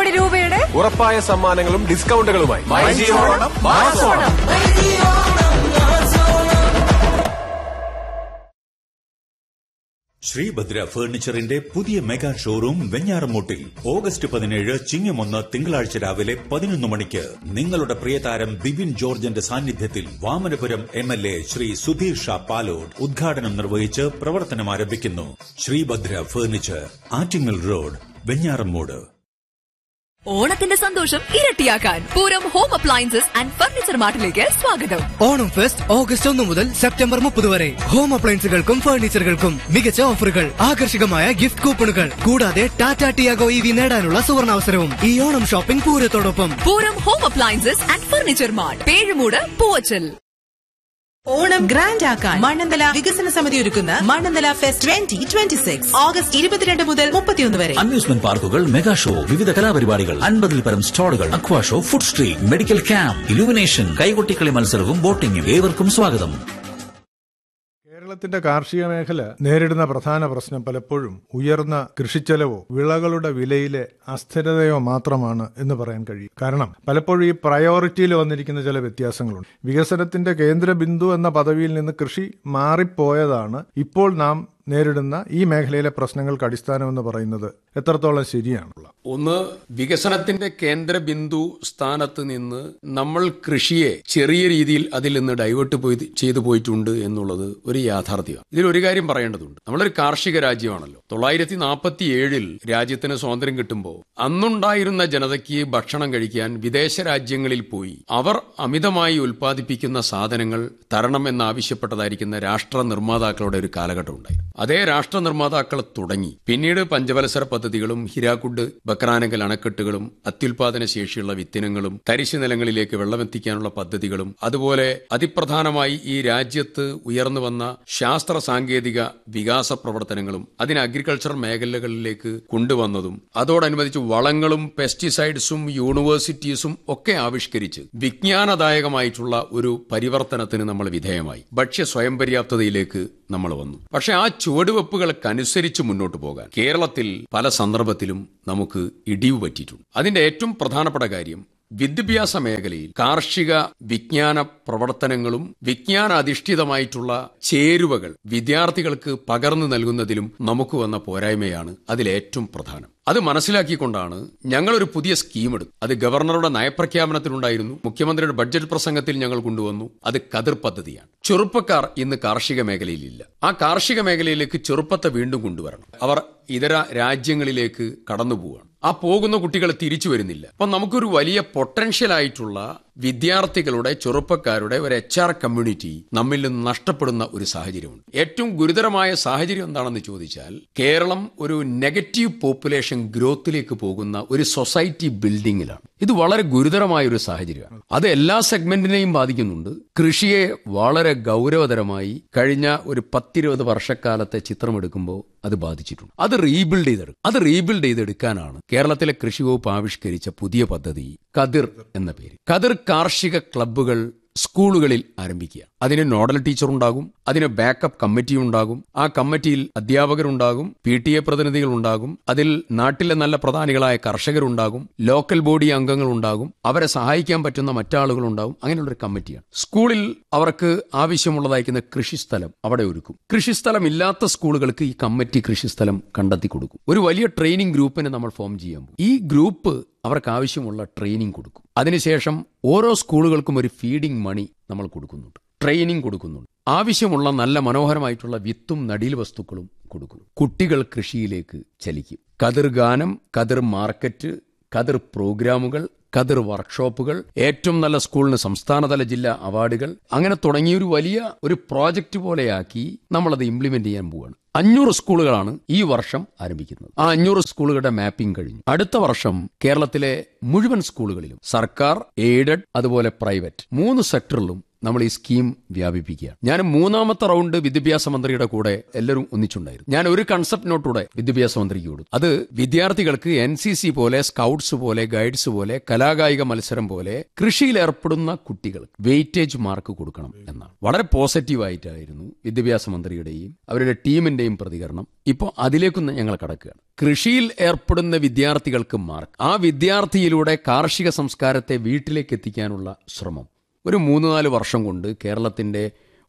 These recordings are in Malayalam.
കോടി രൂപയുടെ ഉറപ്പായ സമ്മാനങ്ങളും ഡിസ്കൗണ്ടുകളുമായി ശ്രീഭദ്ര ഫർണിച്ചറിന്റെ പുതിയ മെഗാ ഷോറൂം വെഞ്ഞാറമൂട്ടിൽ ഓഗസ്റ്റ് 17 ചിങ്ങം 1 തിങ്കളാഴ്ച രാവിലെ 11 മണിക്ക് നിങ്ങളുടെ പ്രിയതാരം ബിബിൻ ജോർജിന്റെ സാന്നിധ്യത്തിൽ വാമനപുരം MLA ശ്രീ സുധീർ ഷാ പാലോട് ഉദ്ഘാടനം നിർവഹിച്ച് പ്രവർത്തനം ആരംഭിക്കുന്നു. Sreebhadra furniture, Attingal road, Venjaramoodu. ഓണത്തിന്റെ സന്തോഷം ഇരട്ടിയാക്കാൻ Pooram home appliances and furniture മാർട്ടിലേക്ക് സ്വാഗതം. ഓണം ഫെസ്റ്റ് ഓഗസ്റ്റ് 1 മുതൽ സെപ്റ്റംബർ 30 വരെ. ഹോം അപ്ലയൻസുകൾക്കും ഫർണിച്ചറുകൾക്കും മികച്ച ഓഫറുകൾ, ആകർഷകമായ ഗിഫ്റ്റ് കൂപ്പണുകൾ, കൂടാതെ ടാറ്റ ടിയാഗോ EV നേടാനുള്ള സുവർണാവസരവും ഈ Onam shopping പൂരത്തോടൊപ്പം. Pooram home appliances and furniture mart, Pezhumoodu, Poovachal. Onam grand ആക്കാൻ മണ്ണന്തല വികസന സമിതി ഒരുക്കുന്ന മണ്ണന്തല ഫെസ്റ്റ് 2026 ഓഗസ്റ്റ് 22 മുതൽ 31 വരെ. അമ്യൂസ്മെന്റ് പാർക്കുകൾ, മെഗാ ഷോ, വിവിധ കലാപരിപാടികൾ, 50-ൽ പരം സ്റ്റാളുകൾ, അക്വാ show, food street, medical camp, illumination, കൈകൊട്ടിക്കളി മത്സരവും ബോട്ടിംഗും. ഏവർക്കും സ്വാഗതം. കേരളത്തിന്റെ കാർഷിക മേഖല നേരിടുന്ന പ്രധാന പ്രശ്നം പലപ്പോഴും ഉയർന്ന കൃഷിച്ചെലവോ വിളകളുടെ വിലയിലെ അസ്ഥിരതയോ മാത്രമാണ് എന്ന് പറയാൻ കഴിയും. കാരണം പലപ്പോഴും ഈ പ്രയോറിറ്റിയിൽ വന്നിരിക്കുന്ന ചില വ്യത്യാസങ്ങളുണ്ട്. വികസനത്തിന്റെ കേന്ദ്ര ബിന്ദു എന്ന പദവിയിൽ നിന്ന് കൃഷി മാറിപ്പോയതാണ് ഇപ്പോൾ നാം നേരിടുന്ന ഈ മേഖലയിലെ പ്രശ്നങ്ങൾക്ക് അടിസ്ഥാനമെന്ന് പറയുന്നത് എത്രത്തോളം ശരിയാണുള്ള? ഒന്ന്, വികസനത്തിന്റെ കേന്ദ്ര ബിന്ദു സ്ഥാനത്ത് നിന്ന് നമ്മൾ കൃഷിയെ ചെറിയ രീതിയിൽ അതിൽ നിന്ന് ഡൈവേർട്ട് ചെയ്തു പോയിട്ടുണ്ട് എന്നുള്ളത് ഒരു യാഥാർത്ഥ്യമാണ്. ഇതിലൊരു കാര്യം പറയേണ്ടതുണ്ട്. നമ്മളൊരു കാർഷിക രാജ്യമാണല്ലോ. 1947 രാജ്യത്തിന് സ്വാതന്ത്ര്യം കിട്ടുമ്പോൾ അന്നുണ്ടായിരുന്ന ജനതയ്ക്ക് ഭക്ഷണം കഴിക്കാൻ വിദേശ രാജ്യങ്ങളിൽ പോയി അവർ അമിതമായി ഉൽപ്പാദിപ്പിക്കുന്ന സാധനങ്ങൾ തരണമെന്നാവശ്യപ്പെട്ടതായിരിക്കുന്ന രാഷ്ട്ര നിർമ്മാതാക്കളുടെ ഒരു കാലഘട്ടം ഉണ്ടായി. അതേ രാഷ്ട്ര നിർമ്മാതാക്കൾ തുടങ്ങി പിന്നീട് പഞ്ചവത്സര പദ്ധതികളും ഹിരാക്കുഡ് ബക്രാനങ്കൽ അണക്കെട്ടുകളും അത്യുൽപാദന ശേഷിയുള്ള വിത്തിനങ്ങളും തരിശു നിലങ്ങളിലേക്ക് വെള്ളമെത്തിക്കാനുള്ള പദ്ധതികളും അതുപോലെ അതിപ്രധാനമായി ഈ രാജ്യത്ത് ഉയർന്നു വന്ന ശാസ്ത്ര സാങ്കേതിക വികാസ പ്രവർത്തനങ്ങളും അതിന് അഗ്രികൾച്ചർ മേഖലകളിലേക്ക് കൊണ്ടുവന്നതും അതോടനുബന്ധിച്ച് വളങ്ങളും പെസ്റ്റിസൈഡ്സും യൂണിവേഴ്സിറ്റീസും ഒക്കെ ആവിഷ്കരിച്ച് വിജ്ഞാനദായകമായിട്ടുള്ള ഒരു പരിവർത്തനത്തിന് നമ്മൾ വിധേയമായി. ഭക്ഷ്യ സ്വയം പര്യാപ്തതയിലേക്ക് നമ്മൾ വന്നു. പക്ഷെ ആ ചുവടുവെപ്പുകൾക്കനുസരിച്ച് മുന്നോട്ട് പോകാൻ കേരളത്തിൽ പല സന്ദർഭത്തിലും നമുക്ക് ഇടിവ് പറ്റിയിട്ടുണ്ട്. അതിന്റെ ഏറ്റവും പ്രധാനപ്പെട്ട കാര്യം വിദ്യാഭ്യാസ മേഖലയിൽ കാർഷിക വിജ്ഞാന പ്രവർത്തനങ്ങളും വിജ്ഞാനാധിഷ്ഠിതമായിട്ടുള്ള ചേരുവകൾ വിദ്യാർത്ഥികൾക്ക് പകർന്നു നൽകുന്നതിലും നമുക്ക് വന്ന പോരായ്മയാണ് അതിലേറ്റവും പ്രധാനം. അത് മനസ്സിലാക്കിക്കൊണ്ടാണ് ഞങ്ങളൊരു പുതിയ സ്കീം എടുത്തു. അത് ഗവർണറുടെ നയപ്രഖ്യാപനത്തിലുണ്ടായിരുന്നു, മുഖ്യമന്ത്രിയുടെ ബഡ്ജറ്റ് പ്രസംഗത്തിൽ ഞങ്ങൾ കൊണ്ടുവന്നു. അത് കതിർ പദ്ധതിയാണ്. ചെറുപ്പക്കാർ ഇന്ന് കാർഷിക മേഖലയിലില്ല. ആ കാർഷിക മേഖലയിലേക്ക് ചെറുപ്പത്തെ വീണ്ടും കൊണ്ടുവരണം. അവർ ഇതര രാജ്യങ്ങളിലേക്ക് കടന്നുപോവുകയാണ്. ആ പോകുന്ന കുട്ടികൾ തിരിച്ചു വരുന്നില്ല. അപ്പം നമുക്കൊരു വലിയ പൊട്ടൻഷ്യൽ ആയിട്ടുള്ള വിദ്യാർത്ഥികളുടെ ചെറുപ്പക്കാരുടെ ഒരു HR കമ്മ്യൂണിറ്റി നമ്മിൽ നിന്ന് നഷ്ടപ്പെടുന്ന ഒരു സാഹചര്യമുണ്ട്. ഏറ്റവും ഗുരുതരമായ സാഹചര്യം എന്താണെന്ന് ചോദിച്ചാൽ കേരളം ഒരു നെഗറ്റീവ് പോപ്പുലേഷൻ ഗ്രോത്തിലേക്ക് പോകുന്ന ഒരു സൊസൈറ്റി ബിൽഡിങ്ങിലാണ്. ഇത് വളരെ ഗുരുതരമായ ഒരു സാഹചര്യമാണ്. അത് എല്ലാ സെഗ്മെന്റിനെയും ബാധിക്കുന്നുണ്ട്. കൃഷിയെ വളരെ ഗൗരവതരമായി കഴിഞ്ഞ ഒരു 10-20 വർഷക്കാലത്തെ ചിത്രമെടുക്കുമ്പോൾ അത് ബാധിച്ചിട്ടുണ്ട്. അത് റീബിൽഡ് ചെയ്തെടുക്കാനാണ് കേരളത്തിലെ കൃഷി വകുപ്പ് ആവിഷ്കരിച്ച പുതിയ പദ്ധതി കതിർ എന്ന പേര്. കതിർ കാർഷിക ക്ലബ്ബുകൾ സ്കൂളുകളിൽ ആരംഭിക്കുക. അതിന് നോഡൽ ടീച്ചർ ഉണ്ടാകും, അതിന് ബാക്കപ്പ് കമ്മിറ്റി ഉണ്ടാകും, ആ കമ്മിറ്റിയിൽ അധ്യാപകരുണ്ടാകും, PTA പ്രതിനിധികൾ ഉണ്ടാകും, അതിൽ നാട്ടിലെ നല്ല പ്രധാനികളായ കർഷകരുണ്ടാകും, ലോക്കൽ ബോഡി അംഗങ്ങൾ ഉണ്ടാകും, അവരെ സഹായിക്കാൻ പറ്റുന്ന മറ്റാളുകൾ ഉണ്ടാകും. അങ്ങനെയുള്ളൊരു കമ്മിറ്റിയാണ്. സ്കൂളിൽ അവർക്ക് ആവശ്യമുള്ളതായിരിക്കുന്ന കൃഷിസ്ഥലം അവിടെ ഒരുക്കും. കൃഷിസ്ഥലം ഇല്ലാത്ത സ്കൂളുകൾക്ക് ഈ കമ്മിറ്റി കൃഷിസ്ഥലം കണ്ടെത്തി കൊടുക്കും. ഒരു വലിയ ട്രെയിനിങ് ഗ്രൂപ്പിനെ നമ്മൾ ഫോം ചെയ്യാൻ പോകും. ഈ ഗ്രൂപ്പ് അവർക്ക് ആവശ്യമുള്ള ട്രെയിനിങ് കൊടുക്കും. അതിനുശേഷം ഓരോ സ്കൂളുകൾക്കും ഒരു ഫീഡിംഗ് മണി നമ്മൾ കൊടുക്കുന്നുണ്ട്, ട്രെയിനിങ് കൊടുക്കുന്നുണ്ട്. ആവശ്യമുള്ള നല്ല മനോഹരമായിട്ടുള്ള വിത്തും നടീൽ വസ്തുക്കളും കൊടുക്കുന്നു. കുട്ടികൾ കൃഷിയിലേക്ക് ചലിക്കും. കതിർ ഗാനം, കതിർ മാർക്കറ്റ്, കതിർ പ്രോഗ്രാമുകൾ, കതിർ വർക്ക്ഷോപ്പുകൾ, ഏറ്റവും നല്ല സ്കൂളിന് സംസ്ഥാനതല ജില്ലാ അവാർഡുകൾ, അങ്ങനെ തുടങ്ങിയൊരു വലിയ ഒരു പ്രോജക്റ്റ് പോലെയാക്കി നമ്മളത് ഇംപ്ലിമെന്റ് ചെയ്യാൻ പോവുകയാണ്. 500 സ്കൂളുകളാണ് ഈ വർഷം ആരംഭിക്കുന്നത്. ആ 500 സ്കൂളുകളുടെ മാപ്പിംഗ് കഴിഞ്ഞു. അടുത്ത വർഷം കേരളത്തിലെ മുഴുവൻ സ്കൂളുകളിലും സർക്കാർ, എയ്ഡഡ്, അതുപോലെ പ്രൈവറ്റ് 3 സെക്ടറിലും നമ്മൾ ഈ സ്കീം വ്യാപിപ്പിക്കുകയാണ്. ഞാൻ 3ാമത്തെ റൗണ്ട് വിദ്യാഭ്യാസ മന്ത്രിയുടെ കൂടെ എല്ലാവരും ഒന്നിച്ചുണ്ടായിരുന്നു. ഞാൻ ഒരു കൺസെപ്റ്റ് നോട്ടൂടെ വിദ്യാഭ്യാസ മന്ത്രിക്ക് കൊടുത്തു. അത് വിദ്യാർത്ഥികൾക്ക് NCC പോലെ, സ്കൗട്ട്സ് പോലെ, ഗൈഡ്സ് പോലെ, കലാകായിക മത്സരം പോലെ കൃഷിയിൽ ഏർപ്പെടുന്ന കുട്ടികൾക്ക് വെയിറ്റേജ് മാർക്ക് കൊടുക്കണം എന്നാണ്. വളരെ പോസിറ്റീവായിട്ടായിരുന്നു വിദ്യാഭ്യാസ മന്ത്രിയുടെയും അവരുടെ ടീമിന്റെയും പ്രതികരണം. ഇപ്പോൾ അതിലേക്കൊന്ന് ഞങ്ങൾ കടക്കുകയാണ്. കൃഷിയിൽ ഏർപ്പെടുന്ന വിദ്യാർത്ഥികൾക്ക് മാർക്ക്, ആ വിദ്യാർത്ഥിയിലൂടെ കാർഷിക സംസ്കാരത്തെ വീട്ടിലേക്ക് എത്തിക്കാനുള്ള ശ്രമം ഒരു 3-4 വർഷം കൊണ്ട് കേരളത്തിന്റെ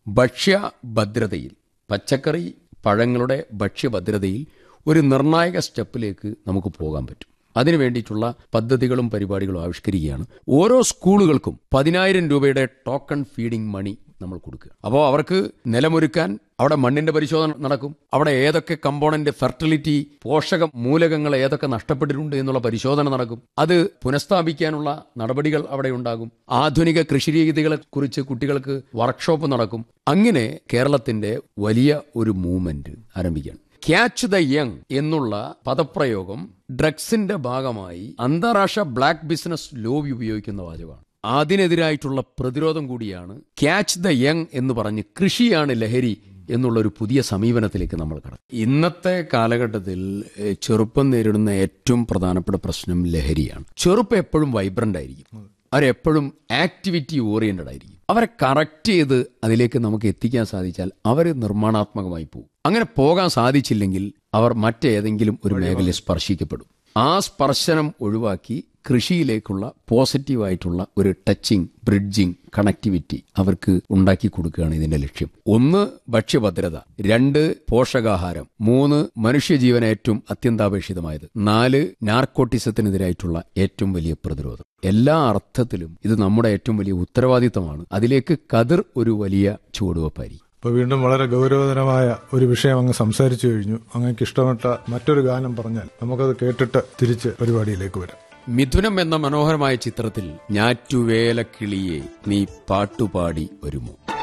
ഭക്ഷ്യഭദ്രതയിൽ, പച്ചക്കറി പഴങ്ങളുടെ ഭക്ഷ്യഭദ്രതയിൽ ഒരു നിർണായക സ്റ്റെപ്പിലേക്ക് നമുക്ക് പോകാൻ പറ്റും. അതിനു വേണ്ടിയിട്ടുള്ള പദ്ധതികളും പരിപാടികളും ആവിഷ്കരിക്കുകയാണ്. ഓരോ സ്കൂളുകൾക്കും 10,000 രൂപയുടെ ടോക്കൺ ഫീഡിംഗ് മണി നമ്മൾ കൊടുക്കുക. അപ്പോൾ അവർക്ക് നിലമൊരുക്കാൻ അവിടെ മണ്ണിന്റെ പരിശോധന നടക്കും. അവിടെ ഏതൊക്കെ കമ്പോണന്റ്, ഫെർട്ടിലിറ്റി, പോഷക മൂലകങ്ങൾ ഏതൊക്കെ നഷ്ടപ്പെട്ടിട്ടുണ്ട് എന്നുള്ള പരിശോധന നടക്കും. അത് പുനഃസ്ഥാപിക്കാനുള്ള നടപടികൾ അവിടെ ഉണ്ടാകും. ആധുനിക കൃഷിരീതികളെ കുറിച്ച് കുട്ടികൾക്ക് വർക്ക്ഷോപ്പ് നടക്കും. അങ്ങനെ കേരളത്തിന്റെ വലിയ ഒരു മൂവ്മെന്റ് ആരംഭിക്കുകയാണ്. ക്യാച്ച് ദ യങ് എന്നുള്ള പദപ്രയോഗം ഡ്രഗ്സിന്റെ ഭാഗമായി അന്താരാഷ്ട്ര ബ്ലാക്ക് ബിസിനസ് ലോബി ഉപയോഗിക്കുന്ന വാചകമാണ്. അതിനെതിരായിട്ടുള്ള പ്രതിരോധം കൂടിയാണ് ക്യാച്ച് ദ യങ് എന്ന് പറഞ്ഞ് കൃഷിയാണ് ലഹരി എന്നുള്ള ഒരു പുതിയ സമീപനത്തിലേക്ക് നമ്മൾ കടക്കും. ഇന്നത്തെ കാലഘട്ടത്തിൽ ചെറുപ്പം നേരിടുന്ന ഏറ്റവും പ്രധാനപ്പെട്ട പ്രശ്നം ലഹരിയാണ്. ചെറുപ്പം എപ്പോഴും വൈബ്രന്റ് ആയിരിക്കും, അവരെപ്പോഴും ആക്ടിവിറ്റി ഓറിയന്റഡ് ആയിരിക്കും. അവരെ കറക്റ്റ് ചെയ്ത് അതിലേക്ക് നമുക്ക് എത്തിക്കാൻ സാധിച്ചാൽ അവർ നിർമ്മാണാത്മകമായി പോകും. അങ്ങനെ പോകാൻ സാധിച്ചില്ലെങ്കിൽ അവർ മറ്റേതെങ്കിലും ഒരു മേഖലയെ സ്പർശിക്കപ്പെടും. ആ സ്പർശനം ഒഴിവാക്കി കൃഷിയിലേക്കുള്ള പോസിറ്റീവായിട്ടുള്ള ഒരു ടച്ചിങ്, ബ്രിഡ്ജിങ്, കണക്ടിവിറ്റി അവർക്ക് ഉണ്ടാക്കി കൊടുക്കുകയാണ് ഇതിന്റെ ലക്ഷ്യം. 1 ഭക്ഷ്യഭദ്രത, 2 പോഷകാഹാരം, 3 മനുഷ്യജീവൻ ഏറ്റവും അത്യന്താപേക്ഷിതമായത്, 4 നാർക്കോട്ടിസത്തിനെതിരായിട്ടുള്ള ഏറ്റവും വലിയ പ്രതിരോധം. എല്ലാ അർത്ഥത്തിലും ഇത് നമ്മുടെ ഏറ്റവും വലിയ ഉത്തരവാദിത്തമാണ്. അതിലേക്ക് കതിർ ഒരു വലിയ ചുവടുവെപ്പായിരിക്കും. ഇപ്പോൾ വീണ്ടും വളരെ ഗൗരവതരമായ ഒരു വിഷയം അങ്ങ് സംസാരിച്ചു കഴിഞ്ഞു. അങ്ങേക്ക് ഇഷ്ടപ്പെട്ട മറ്റൊരു ഗാനം പറഞ്ഞാൽ നമുക്കത് കേട്ടിട്ട് തിരിച്ച് പരിപാടിയിലേക്ക് വരാം. മിഥുനം എന്ന മനോഹരമായ ചിത്രത്തിൽ ഞാറ്റുവേല കിളിയെ നീ പാട്ടുപാടി വരുമോ?